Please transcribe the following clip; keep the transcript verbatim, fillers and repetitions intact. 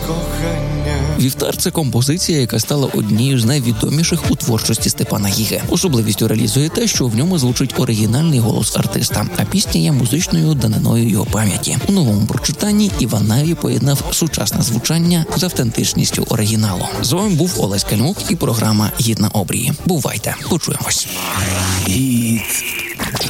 «Вівтар» – це композиція, яка стала однією з найвідоміших у творчості Степана Гіги. Особливістю реалізує те, що в ньому звучить оригінальний голос артиста, а пісня є музичною даниною його пам'яті. У новому прочитанні Іван Наві поєднав сучасне звучання з автентичністю оригіналу. З вами був Олесь Кальмук і програма «Гід на обрії». Бувайте, почуємось.